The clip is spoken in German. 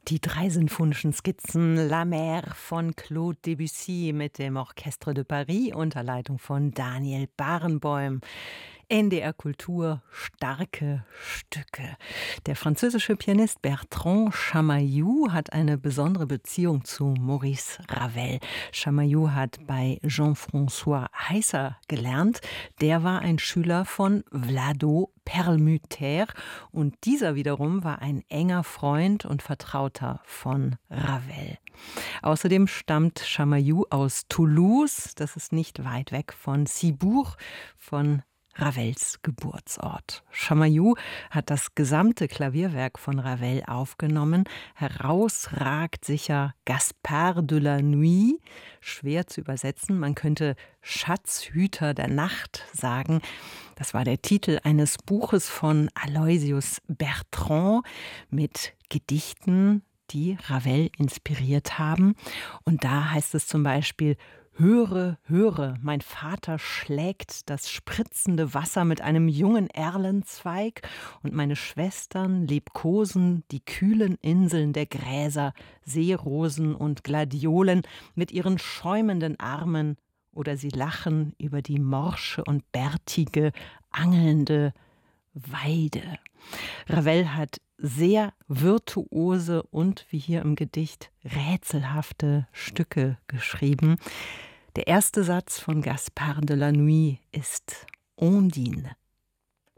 Die 3 sinfonischen Skizzen La Mer von Claude Debussy mit dem Orchestre de Paris unter Leitung von Daniel Barenboim. NDR Kultur, starke Stücke. Der französische Pianist Bertrand Chamayou hat eine besondere Beziehung zu Maurice Ravel. Chamayou hat bei Jean-François Heisser gelernt. Der war ein Schüler von Vlado Perlmutter und dieser wiederum war ein enger Freund und Vertrauter von Ravel. Außerdem stammt Chamayou aus Toulouse, das ist nicht weit weg von Cibourg, von Ravels Geburtsort. Chamayou hat das gesamte Klavierwerk von Ravel aufgenommen. Herausragt sicher Gaspard de la Nuit, schwer zu übersetzen. Man könnte Schatzhüter der Nacht sagen. Das war der Titel eines Buches von Aloysius Bertrand mit Gedichten, die Ravel inspiriert haben. Und da heißt es zum Beispiel: Höre, höre, mein Vater schlägt das spritzende Wasser mit einem jungen Erlenzweig und meine Schwestern liebkosen die kühlen Inseln der Gräser, Seerosen und Gladiolen mit ihren schäumenden Armen oder sie lachen über die morsche und bärtige, angelnde Weide. Ravel hat sehr virtuose und, wie hier im Gedicht, rätselhafte Stücke geschrieben. Der erste Satz von Gaspard de la Nuit ist Ondine.